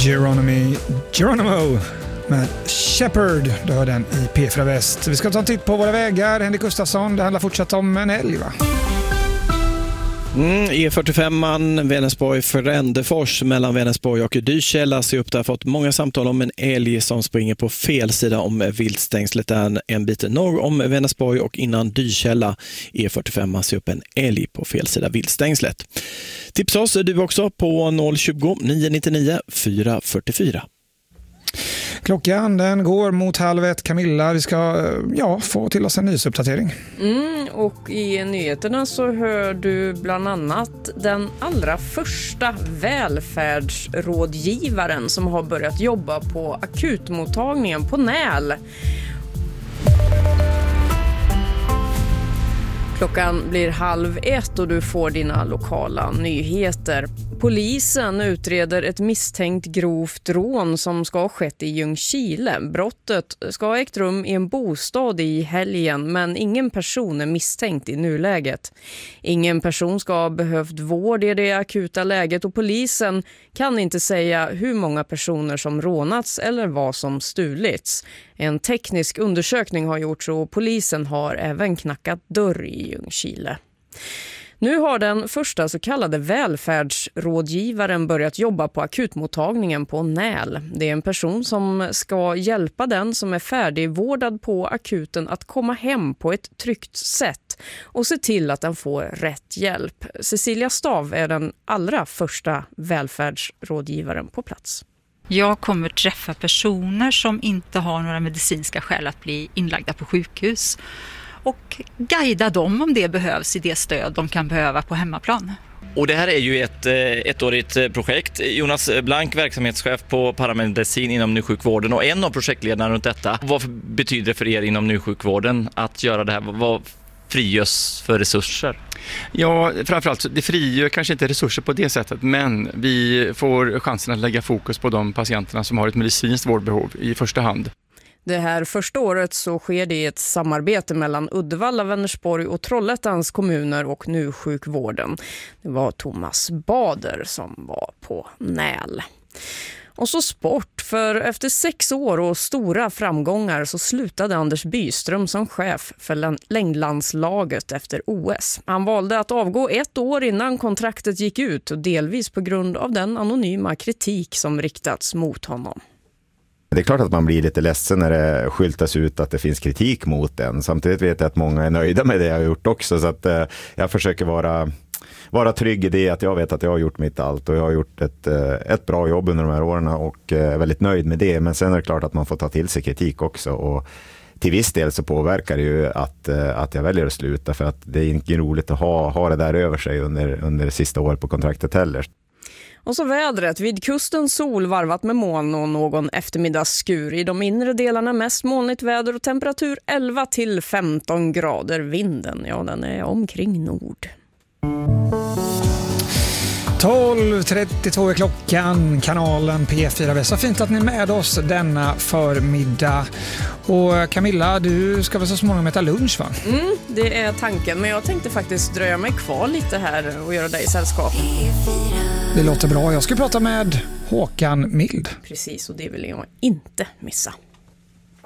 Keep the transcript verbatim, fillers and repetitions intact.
Geronimo, Geronimo med Shepherd, du hör den i P fyra Väst. Vi ska ta en titt på våra vägar. Henrik Gustafsson, det handlar fortsatt om en älg, va? Mm, E fyrtiofem Vänersborg Frändefors mellan Vänersborg och Dyrkälla ser upp där. Har fått många samtal om en älg som springer på fel sida om viltstängslet där en bit norr om Vänersborg, och innan Dyrkälla E fyrtiofem ser upp en älg på fel sida viltstängslet. Tipsa oss du också på noll tjugo, nio nittionio, fyra fyrtiofyra. Klockan den går mot halv ett. Camilla, vi ska ja, få till oss en nyhetsuppdatering. Mm, och i nyheterna så hör du bland annat den allra första välfärdsrådgivaren som har börjat jobba på akutmottagningen på Näl. Klockan blir halv ett och du får dina lokala nyheter. Polisen utreder ett misstänkt grovt rån som ska ha skett i Ljungskile. Brottet ska ha ägt rum i en bostad i helgen, men ingen person är misstänkt i nuläget. Ingen person ska ha behövt vård i det akuta läget och polisen kan inte säga hur många personer som rånats eller vad som stulits. En teknisk undersökning har gjorts och polisen har även knackat dörr i Ljungskile. Nu har den första så kallade välfärdsrådgivaren börjat jobba på akutmottagningen på Näl. Det är en person som ska hjälpa den som är färdigvårdad på akuten att komma hem på ett tryggt sätt och se till att den får rätt hjälp. Cecilia Stav är den allra första välfärdsrådgivaren på plats. Jag kommer träffa personer som inte har några medicinska skäl att bli inlagda på sjukhus och guida dem om det behövs i det stöd de kan behöva på hemmaplan. Och det här är ju ett ettårigt projekt. Jonas Blank, verksamhetschef på paramedicin inom nysjukvården och en av projektledarna runt detta. Vad betyder det för er inom nysjukvården att göra det här? Vad frigörs för resurser? Ja, framförallt det frigör kanske inte resurser på det sättet, men vi får chansen att lägga fokus på de patienterna som har ett medicinskt vårdbehov i första hand. Det här första året så sker det ett samarbete mellan Uddevalla, Vänersborg och Trollhättans kommuner och nysjukvården. Det var Thomas Bader som var på Näl. Och så sport, för efter sex år och stora framgångar så slutade Anders Byström som chef för längdlandslaget efter O S. Han valde att avgå ett år innan kontraktet gick ut och delvis på grund av den anonyma kritik som riktats mot honom. Det är klart att man blir lite ledsen när det skyltas ut att det finns kritik mot den. Samtidigt vet jag att många är nöjda med det jag har gjort också, så att eh, jag försöker vara, vara trygg i det att jag vet att jag har gjort mitt allt och jag har gjort ett, ett bra jobb under de här åren och är väldigt nöjd med det. Men sen är det klart att man får ta till sig kritik också, och till viss del så påverkar det ju att, att jag väljer att sluta, för att det är inte roligt att ha, ha det där över sig under, under det sista året på kontraktet heller. Och så vädret. Vid kusten sol varvat med moln och någon eftermiddagsskur. I de inre delarna mest molnigt väder och temperatur elva till femton grader. Vinden, ja, den är omkring nord. tolv trettiotvå är klockan, kanalen P fyra Väst. Så fint att ni är med oss denna förmiddag. Och Camilla, du ska väl så småningom äta lunch, va? Mm, det är tanken. Men jag tänkte faktiskt dröja mig kvar lite här och göra dig sällskap. Det låter bra. Jag ska prata med Håkan Mild. Precis, och det vill jag inte missa.